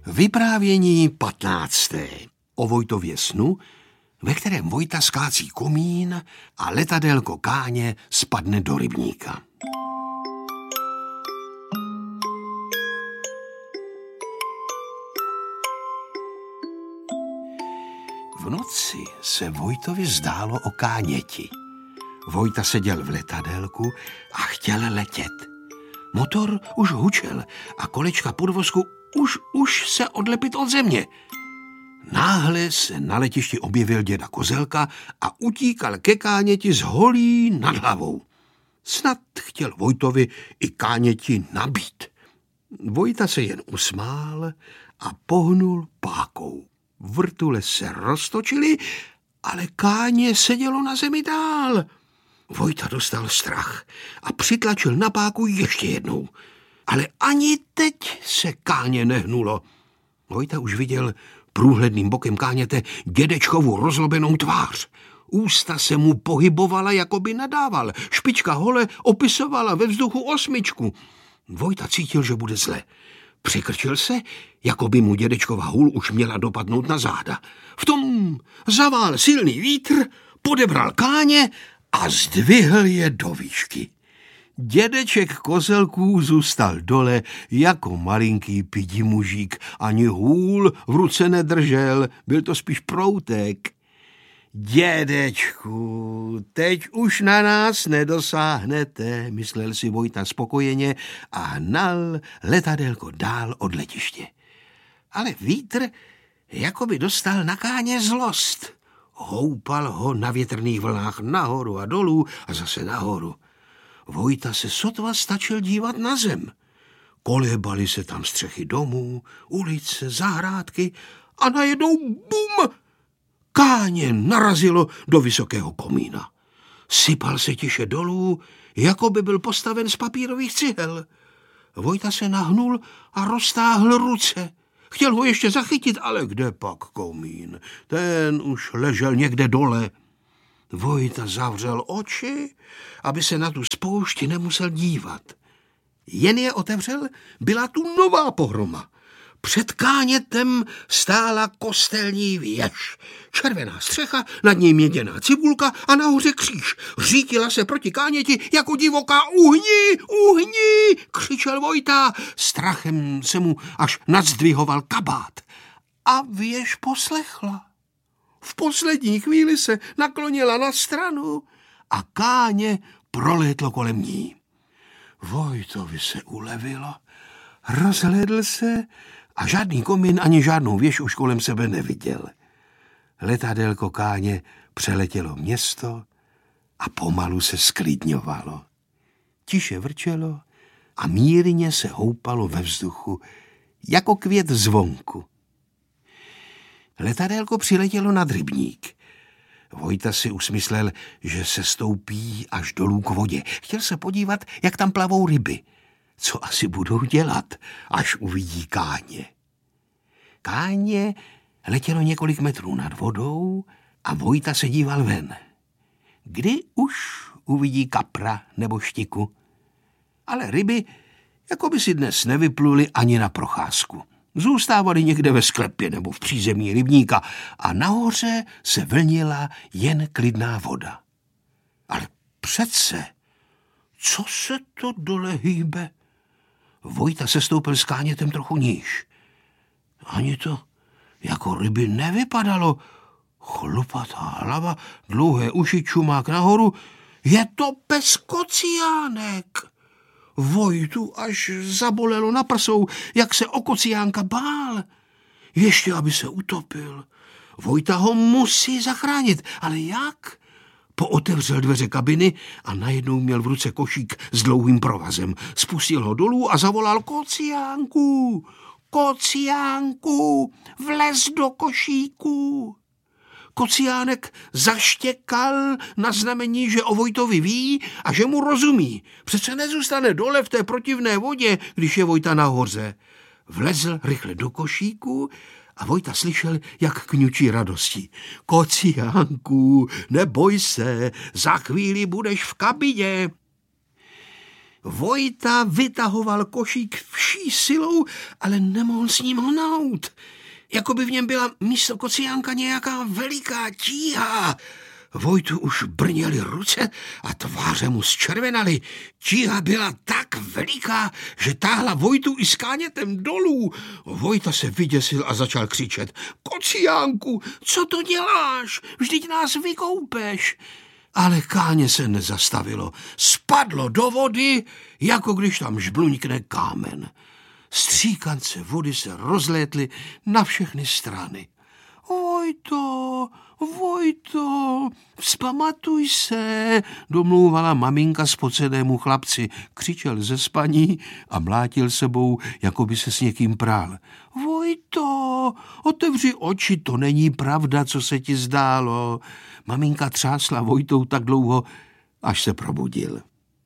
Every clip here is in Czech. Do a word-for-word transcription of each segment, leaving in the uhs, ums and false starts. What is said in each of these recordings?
Vyprávění patnácté. O Vojtově snu, ve kterém Vojta skácí komín a letadélko Káně spadne do rybníka. V noci se Vojtovi zdálo o Káněti. Vojta seděl v letadélku a chtěl letět. Motor už hučel a kolečka podvozku už, už se odlepit od země. Náhle se na letišti objevil děda Kozelka a utíkal ke Káněti s holí nad hlavou. Snad chtěl Vojtovi i Káněti nabít. Vojta se jen usmál a pohnul pákou. Vrtule se roztočily, ale Káně sedělo na zemi dál. Vojta dostal strach a přitlačil na páku ještě jednou. Ale ani teď se Káně nehnulo. Vojta už viděl průhledným bokem Káněte dědečkovu rozlobenou tvář. Ústa se mu pohybovala, jako by nadával. Špička hole opisovala ve vzduchu osmičku. Vojta cítil, že bude zle. Přikrčil se, jako by mu dědečkova hůl už měla dopadnout na záda. V tom zavál silný vítr, podebral Káně a zdvihl je do výšky. Dědeček Kozelků zůstal dole jako malinký pidi mužík. Ani hůl v ruce nedržel, byl to spíš proutek. Dědečku, teď už na nás nedosáhnete, myslel si Vojta spokojeně a hnal letadélko dál od letiště. Ale vítr jako by dostal na Káně zlost. Houpal ho na větrných vlnách nahoru a dolů a zase nahoru. Vojta se sotva stačil dívat na zem. Kolebaly se tam střechy domů, ulice, zahrádky a najednou bum! Káně narazilo do vysokého komína. Sypal se tiše dolů, jako by byl postaven z papírových cihel. Vojta se nahnul a roztáhl ruce. Chtěl ho ještě zachytit, ale kde pak komín? Ten už ležel někde dole. Vojta zavřel oči, aby se na tu spoušť nemusel dívat. Jen je otevřel, byla tu nová pohroma. Před Kánětem stála kostelní věž. Červená střecha, nad ní měděná cibulka a nahoře kříž. Řítila se proti Káněti jako divoká. Uhni, uhni, křičel Vojta. Strachem se mu až nadzdvihoval kabát. A věž poslechla. V poslední chvíli se naklonila na stranu a Káně prolétlo kolem ní. Vojtovi se ulevilo, rozhlédl se a žádný komín ani žádnou věž už kolem sebe neviděl. Letadélko Káně přeletělo město a pomalu se sklidňovalo. Tiše vrčelo a mírně se houpalo ve vzduchu jako květ zvonku. Letadélko přiletělo nad rybník. Vojta si usmyslel, že se stoupí až dolů k vodě. Chtěl se podívat, jak tam plavou ryby. Co asi budou dělat, až uvidí Káně. Káně letělo několik metrů nad vodou a Vojta se díval ven. Kdy už uvidí kapra nebo štiku? Ale ryby jako by si dnes nevypluly ani na procházku. Zůstávali někde ve sklepě nebo v přízemí rybníka a nahoře se vlnila jen klidná voda. Ale přece, co se to dole hýbe? Vojta se stoupil s Kánětem trochu níž. Ani to jako ryby nevypadalo. Chlupatá hlava, dlouhé uši, čumák nahoru. Je to pes Kociánek. Vojtu až zabolelo na prsou, jak se o Kociánka bál. Ještě, aby se utopil. Vojta ho musí zachránit, ale jak? Pootevřel dveře kabiny a najednou měl v ruce košík s dlouhým provazem. Spustil ho dolů a zavolal: Kociánku, Kociánku, vlez do košíku. Kociánek zaštěkal na znamení, že o Vojtovi ví a že mu rozumí. Přece nezůstane dole v té protivné vodě, když je Vojta nahoře. Vlezl rychle do košíku a Vojta slyšel, jak kňučí radostí. Kociánku, neboj se, za chvíli budeš v kabině. Vojta vytahoval košík vší silou, ale nemohl s ním hnout. Jako by v něm byla místo kociánka nějaká veliká tíha. Vojtu už brněly ruce a tváře mu zčervenaly. Tíha byla tak veliká, že táhla Vojtu i s Kánětem dolů. Vojta se vyděsil a začal křičet: Kociánku, co to děláš? Vždyť nás vykoupeš. Ale Káně se nezastavilo. Spadlo do vody, jako když tam žbluňkne kámen. Stříkance vody se rozlétly na všechny strany. Vojto, Vojto, vzpamatuj se, domlouvala maminka spocenému chlapci. Křičel ze spaní a mlátil sebou, jako by se s někým prál. Vojto, otevři oči, to není pravda, co se ti zdálo. Maminka třásla Vojtou tak dlouho, až se probudil.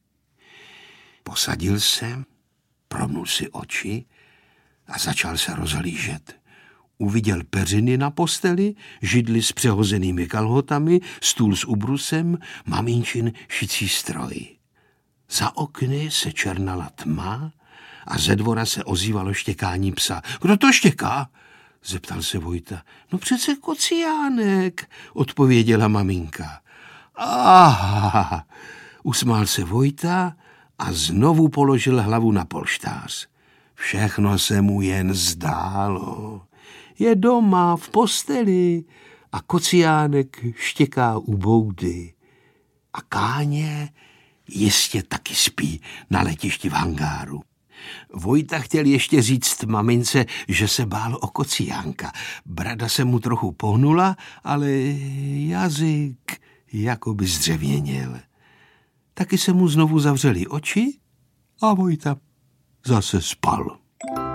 Posadil se, promnul si oči a začal se rozhlížet. Uviděl peřiny na posteli, židli s přehozenými kalhotami, stůl s ubrusem, maminčin šicí stroj. Za okny se černala tma a ze dvora se ozývalo štěkání psa. Kdo to štěká? Zeptal se Vojta. No přece Kociánek, odpověděla maminka. Aha, usmál se Vojta a znovu položil hlavu na polštář. Všechno se mu jen zdálo. Je doma v posteli a Kociánek štěká u boudy. A Káně jistě taky spí na letišti v hangáru. Vojta chtěl ještě říct mamince, že se bál o Kociánka. Brada se mu trochu pohnula, ale jazyk jako by zdřevěněl. Taky se mu znovu zavřely oči a Vojta zase spal.